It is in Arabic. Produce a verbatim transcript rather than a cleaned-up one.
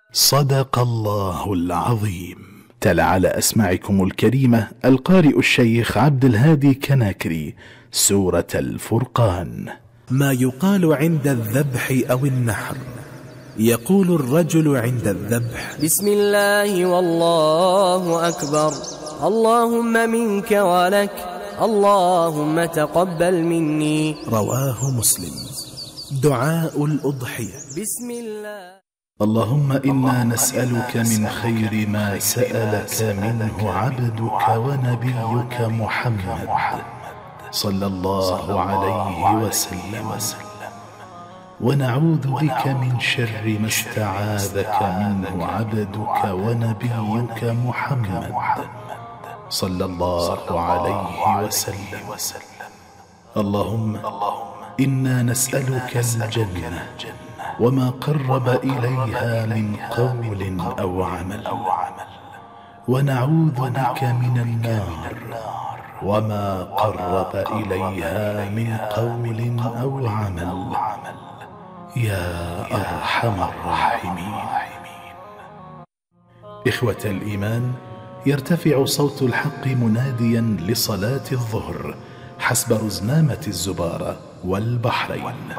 صدق الله العظيم. تلا على أسماعكم الكريمة القارئ الشيخ عبد الهادي كناكري سورة الفرقان. ما يقال عند الذبح أو النحر. يقول الرجل عند الذبح: بسم الله والله أكبر، اللهم منك ولك، اللهم تقبل مني. رواه مسلم. دعاء الأضحية: بسم الله اللهم إنا نسألك من خير ما سألك منه عبدك ونبيك محمد صلى الله عليه وسلم، ونعوذ بك من شر ما استعاذك منه عبدك ونبيك محمد صلى الله عليه وسلم. اللهم إنا نسألك الجنة وما قرب إليها من قول أو عمل، ونعوذ بك من النار وما قرب إليها من قول أو عمل، يا أرحم الراحمين. إخوة الإيمان، يرتفع صوت الحق مناديا لصلاة الظهر حسب رزنامة الزبارة والبحرين.